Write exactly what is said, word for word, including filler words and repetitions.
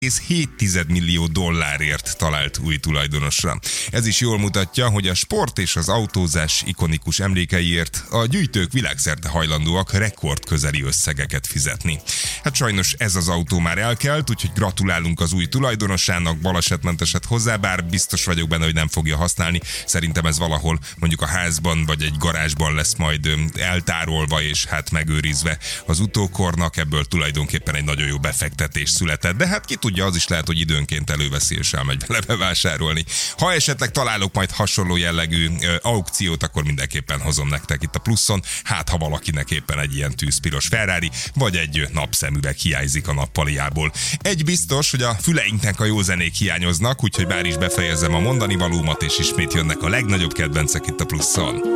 hét millió dollárért talált új tulajdonosra. Ez is jól mutatja, hogy a sport és az autózás ikonikus emlékeiért a gyűjtők világszerte hajlandóak rekordközeli összegeket fizetni. Hát sajnos ez az autó már elkelt, úgyhogy gratulálunk az új tulajdonosának, balesetmenteset hozzá, bár biztos vagyok benne, hogy nem fogja használni. Szerintem ez valahol mondjuk a házban vagy egy garázsban lesz majd eltárolva és hát megőrizve az utókornak, ebből tulajdonképpen egy nagyon jó befektetés született. De hát ki tudja, az is lehet, hogy időnként előveszi és elmegy vele bevásárolni. Ha esetleg találok majd hasonló jellegű ö, aukciót, akkor mindenképpen hozom nektek itt a pluszon. Hát ha valakinek éppen egy ilyen tűzpiros Ferrari, vagy egy napszemüveg hiányzik a nappaliából. Egy biztos, hogy a füleinknek a jó zenék hiányoznak, úgyhogy bár is befejezem a mondani valómat, és ismét jönnek a legnagyobb kedvencek itt a pluszon.